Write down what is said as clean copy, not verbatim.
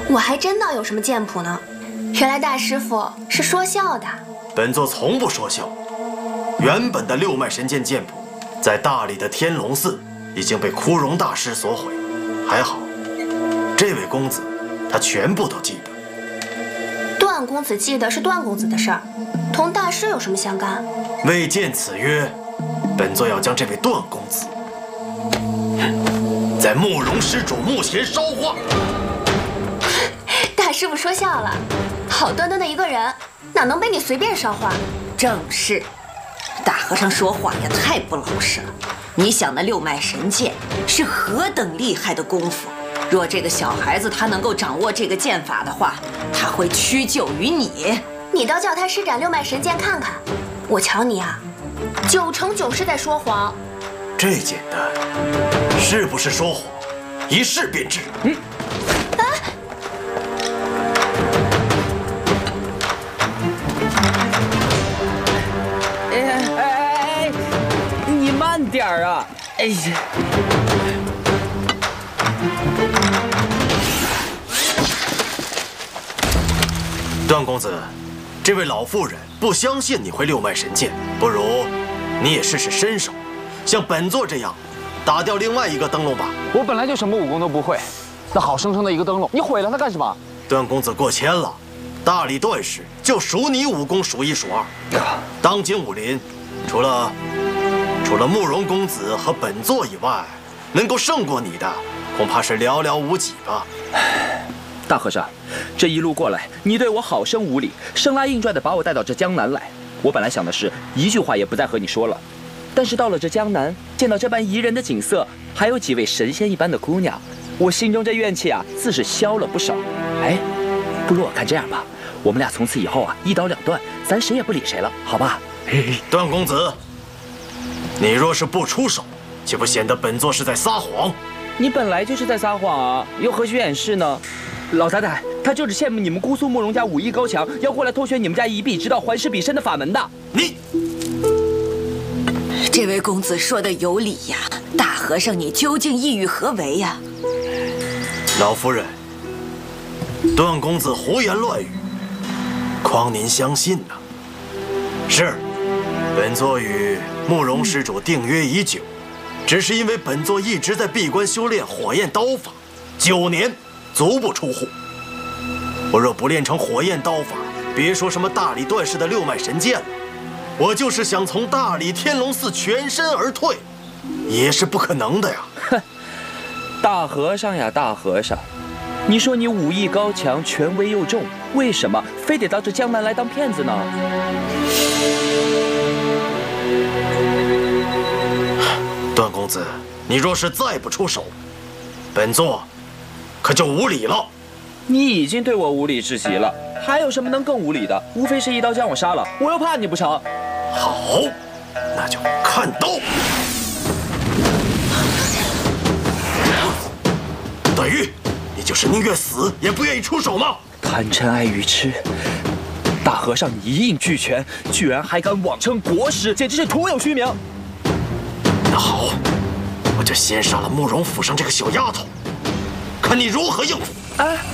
我还真当有什么剑谱呢，原来大师傅是说笑的。 本座从不说笑。原本的六脉神剑剑谱，在大理的天龙寺已经被枯荣大师所毁，还好，这位公子他全部都记得。 段公子记得是段公子的事儿，同大师有什么相干？ 为见此约，本座要将这位段公子在慕容施主墓前烧化。 大师傅说笑了，好端端的一个人，哪能被你随便烧化？ 正是，大和尚说话也太不老实了。你想那六脉神剑是何等厉害的功夫？若这个小孩子他能够掌握这个剑法的话，他会屈就于你。 你倒叫他施展六脉神剑看看，我瞧你啊，9成9是在说谎。 这简单，是不是说谎，一试便知。 你慢点儿啊！哎呀。 段公子，这位老妇人不相信你会六脉神剑，不如你也试试身手，像本座这样打掉另外一个灯笼吧。 我本来就什么武功都不会，那好生生的一个灯笼，你毁了它干什么？ 段公子过谦了，大理段氏就属你武功数一数二。当今武林，除了慕容公子和本座以外，能够胜过你的，恐怕是寥寥无几吧。 大和尚，这一路过来，你对我好生无礼，生拉硬拽的把我带到这江南来。我本来想的是一句话也不再和你说了，但是到了这江南，见到这般宜人的景色，还有几位神仙一般的姑娘，我心中这怨气啊，自是消了不少。哎，不如我看这样吧，我们俩从此以后啊，一刀两断，咱谁也不理谁了，好吧？ 段公子，你若是不出手，岂不显得本座是在撒谎？ 你本来就是在撒谎啊，又何须掩饰呢？老太太，她就是羡慕你们姑苏慕容家武艺高强，要过来偷学你们家一臂之道，还施彼身的法门的。 你， 这位公子说的有理呀，大和尚你究竟意欲何为呀？ 老夫人，段公子胡言乱语，匡您相信呐？是，本座与慕容施主定约已久，只是因为本座一直在闭关修炼火焰刀法，9年。足不出户。我若不练成火焰刀法，别说什么大理段氏的六脉神剑了，我就是想从大理天龙寺全身而退，也是不可能的呀。 哼，大和尚呀，大和尚，你说你武艺高强，权威又重，为什么非得到这江南来当骗子呢？ 段公子，你若是再不出手，本座可就无礼了。 你已经对我无礼至极了，还有什么能更无礼的？无非是一刀将我杀了，我又怕你不成？ 好，那就看刀。段誉，你就是宁愿死也不愿意出手吗？ 贪嗔爱欲痴，大和尚你一应俱全，居然还敢妄称国师，简直是徒有虚名。 那好，我就先杀了慕容府上这个小丫头，看你如何应付。 哎。